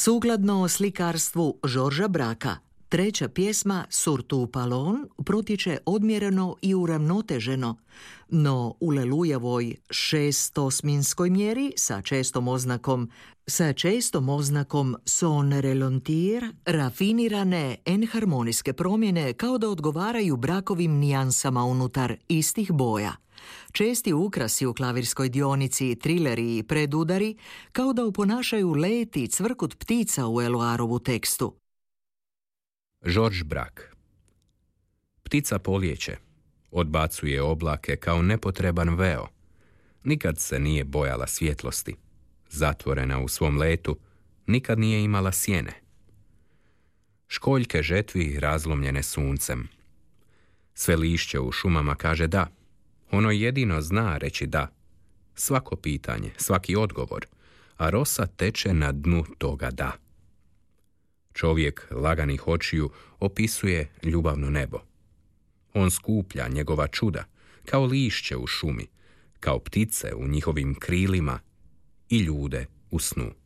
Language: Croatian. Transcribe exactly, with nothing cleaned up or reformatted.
Sukladno slikarstvu Georgesa Braquea, treća pjesma Surtout Palon protječe odmjereno i uravnoteženo, no u Lelujevoj šestosminskoj mjeri sa čestom oznakom sa čestom oznakom son ralentir rafinirane enharmonijske promjene kao da odgovaraju Braqueovim nijansama unutar istih boja. Česti ukrasi u klavirskoj dionici, trileri i predudari kao da oponašaju let i cvrkut ptica u Eluarovu tekstu. Georges Braque. Ptica poljeće, odbacuje oblake kao nepotreban veo. Nikad se nije bojala svjetlosti. Zatvorena u svom letu, nikad nije imala sjene. Školjke žetvi razlomljene suncem. Sve lišće u šumama kaže da. Ono jedino zna reći da. Svako pitanje, svaki odgovor, a rosa teče na dnu toga da. Čovjek laganih očiju opisuje ljubavno nebo. On skuplja njegova čuda, kao lišće u šumi, kao ptice u njihovim krilima i ljude u snu.